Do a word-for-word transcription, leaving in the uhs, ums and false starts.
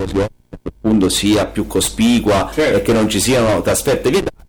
appunto sia più cospicua, certo, e che non ci siano trasferte vietate,